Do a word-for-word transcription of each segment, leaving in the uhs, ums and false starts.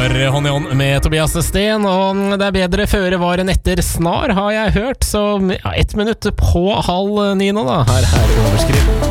går hånd i hånd med Tobias Sten, og det er bedre føre var enn etter snar, har jeg hørt, så ja, ett minutt på halv ni nå da, her er overskrift.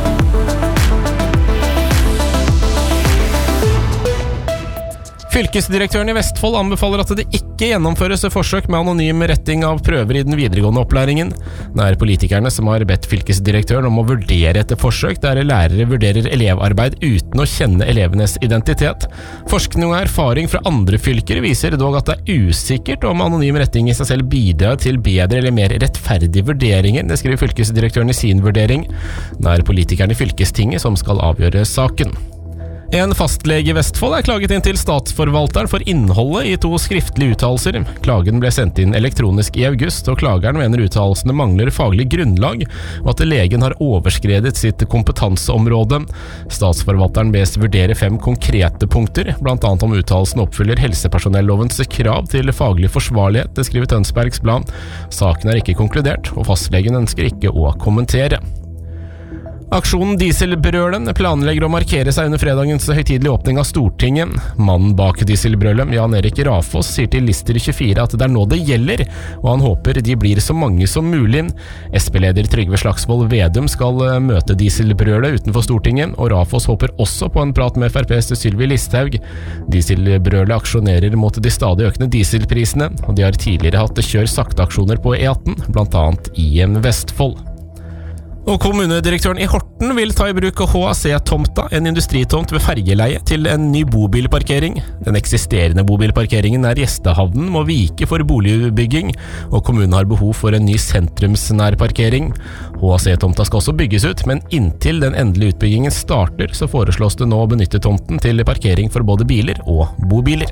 Fylkesdirektøren i Vestfold anbefaler at det ikke gjennomføres forsøk med anonym retting av prøver i den videregående opplæringen. Det er politikerne som har bedt fylkesdirektøren om å vurdere etter forsøk der lærere vurderer elevarbeid uten å kjenne elevenes identitet. Forskning og erfaring fra andre fylker viser dog at det er usikkert om anonym retting i seg selv bidrar til bedre eller mer rettferdige vurderinger, det skriver fylkesdirektøren i sin vurdering. Det er politikerne i fylkestinget som skal avgjøre saken. En fastlege i Vestfold er klaget inn til statsforvalteren for innholdet i to skriftlige uttalelser. Klagen ble sendt inn elektronisk i august, og klageren mener uttalelsene mangler faglig grunnlag, og at legen har overskredet sitt kompetanseområde. Statsforvalteren bes vurdere fem konkrete punkter, blant annet om uttalelsen oppfyller helsepersonellovens krav til faglig forsvarlighet, det skriver Tønsbergs Blad. Saken er ikke konkludert, og fastlegen ønsker ikke å kommentere. Aksjonen Dieselbrølen planlegger å markere seg under fredagens høytidelige åpning av Stortinget. Mannen bak Dieselbrølen, Jan Erik Rafoss, sier til Lister tjuefire at det er nå det gjelder, og han håper de blir så mange som mulig. S P-leder Trygve Slagsvold Vedum skal møte Dieselbrølet utenfor Stortinget, og Rafoss håper også på en prat med F R P's Sylvi Listhaug. Dieselbrølet aksjonerer mot de stadig økende dieselprisene, og de har tidligere hatt kjør sakte-aksjoner på E atten, blant annet i Vestfold. Og kommunedirektøren i Horten vil ta i bruk H C-tomta, en industritomt ved fergeleie, til en ny bobilparkering. Den eksisterende bobilparkeringen nær gjestehavnen må vike for boligbygging, og kommunen har behov for en ny sentrumsnær parkering. H C-tomta skal også bygges ut, men inntil den endelige utbyggingen starter, så foreslås det nå å benytte tomten til parkering for både biler og bobiler.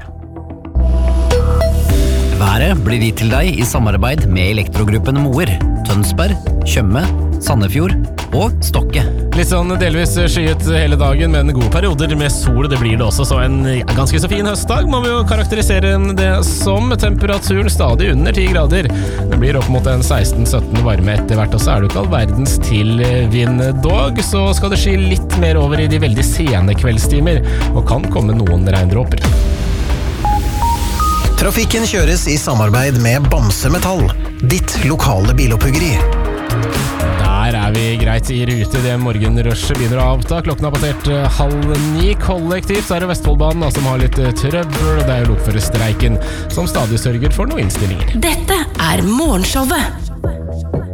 Været blir gitt til deg i samarbeid med Elektrogruppen Moer, Tønsberg, Tjøme, Sandefjord og Stokke. Litt sånn delvis skyet hele dagen, men gode perioder med sol, det blir det også, så en ja, ganske så fin høstdag må vi jo karakterisere det som. Temperaturen stadig under ti grader. Det blir opp mot en seksten sytten varme etter hvert, og så er det jo ikke all verdens til vinddog, så skal det sky litt mer over i de veldig sene kveldstimer, og kan komme noen regndråper. Trafikken kjøres i samarbeid med Bamse Metall, ditt lokale biloppuggeri. Der er vi greit i rute, det morgenrushet begynner å avta. Klokken har passert halv ni. Kollektivt så er det Vestfoldbanen som har litt trøbbel, og det er jo lokførerstreiken som stadig sørger for noen innstillinger. Dette er Morgenshowet